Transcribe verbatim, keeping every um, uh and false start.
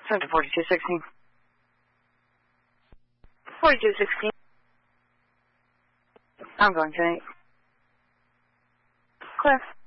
Center forty-two sixteen. forty-two sixteen. I'm going to eight. Clear.